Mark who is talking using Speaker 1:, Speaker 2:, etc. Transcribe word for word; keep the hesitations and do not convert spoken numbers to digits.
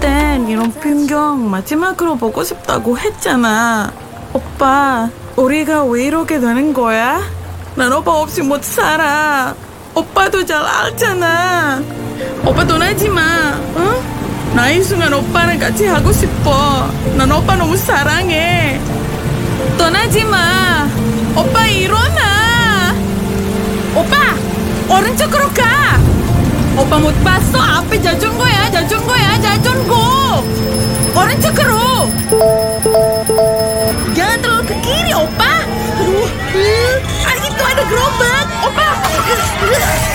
Speaker 1: 땐 이런 풍경 마지막으로 보고 싶다고 했잖아. 오빠, 우리가 왜 이렇게 되는 거야? 난 오빠 없이 못 살아. 오빠도 잘 알잖아. 오빠 떠나지 마, 응? 나 이 순간 오빠랑 같이 하고 싶어. 난 오빠 너무 사랑해. 떠나지 마. 오빠 일어나. 오빠, 오른쪽으로 가. 오빠 못 봤어? 앞에 자전거야, 자전거야, 자전거.